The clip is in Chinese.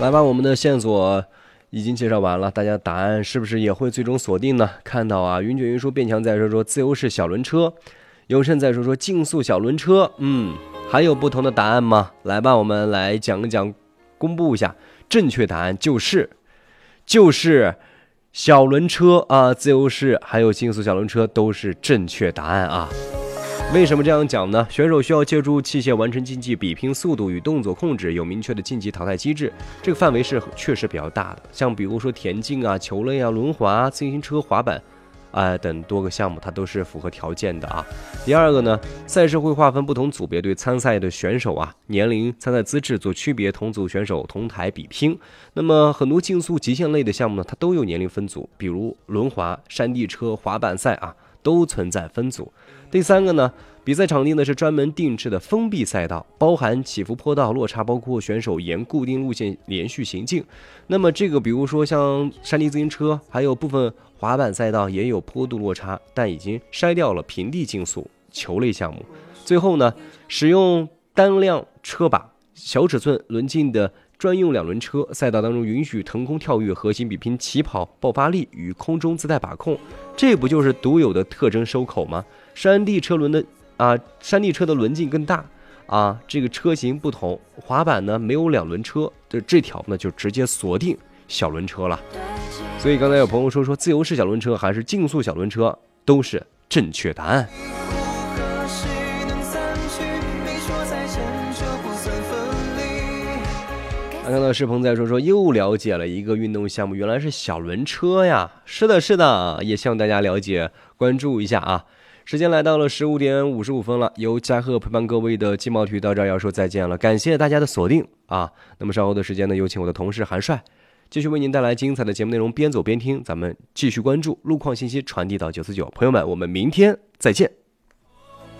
来吧，我们的线索已经介绍完了，大家答案是不是也会最终锁定呢？看到啊，云卷云舒变强在说自由式小轮车，永胜在说竞速小轮车，还有不同的答案吗？来吧，我们来讲一讲，公布一下正确答案就是小轮车啊，自由式还有竞速小轮车都是正确答案啊。为什么这样讲呢？选手需要借助器械完成竞技比拼速度与动作控制，有明确的晋级淘汰机制，这个范围是确实比较大的。像比如说田径啊、球类啊、轮滑、自行车、滑板等多个项目，它都是符合条件的啊。第二个呢，赛事会划分不同组别对参赛的选手年龄、参赛资质做区别，同组选手同台比拼。那么很多竞速极限类的项目呢，它都有年龄分组，比如轮滑、山地车、滑板赛都存在分组。第三个呢，比赛场地呢是专门定制的封闭赛道，包含起伏坡道、落差，包括选手沿固定路线连续行进。那么这个比如说像山地自行车，还有部分滑板赛道也有坡度落差，但已经筛掉了平地竞速球类项目。最后呢，使用单辆车把、小尺寸轮径的专用两轮车，赛道当中允许腾空跳跃、核心比拼起跑爆发力与空中姿态把控，这不就是独有的特征收口吗？山地车的轮径更大这个车型不同，滑板呢没有两轮车，这条呢就直接锁定小轮车了。所以刚才有朋友说自由式小轮车还是竞速小轮车都是正确答案。看到世鹏在说又了解了一个运动项目，原来是小轮车呀。是的，也希望大家了解关注一下时间来到了15点55分了，由嘉禾陪伴各位的金毛体育到这儿要说再见了，感谢大家的锁定那么稍后的时间呢，有请我的同事韩帅继续为您带来精彩的节目内容，边走边听，咱们继续关注路况信息传递到949，朋友们，我们明天再见。